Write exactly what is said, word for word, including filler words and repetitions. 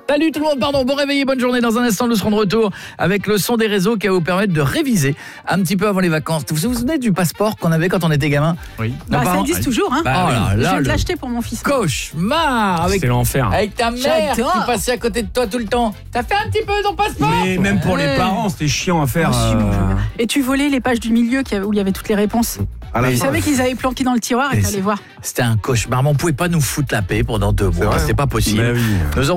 Salut tout le monde, pardon, bon réveillé, bonne journée. Dans un instant, nous serons de retour avec le son des réseaux qui va vous permettre de réviser un petit peu avant les vacances. Vous vous souvenez du passeport qu'on avait quand on était gamin? Oui. Bah, ça existe toujours, hein. Bah, oh là Je là, viens de le l'acheter pour mon fils. cauchemar avec, C'est l'enfer. avec ta mère J'adore. qui passait à côté de toi tout le temps. T'as fait un petit peu ton passeport? Mais même pour Ouais. les parents, c'était chiant à faire. Oh, euh, Et tu volais les pages du milieu qui- où il y avait toutes les réponses. à la Tu fin. savais qu'ils avaient planqué dans le tiroir et Mais t'allais voir. C'était un cauchemar, mais on pouvait pas nous foutre la paix pendant deux mois, vrai. c'est pas possible. Bah oui. Nous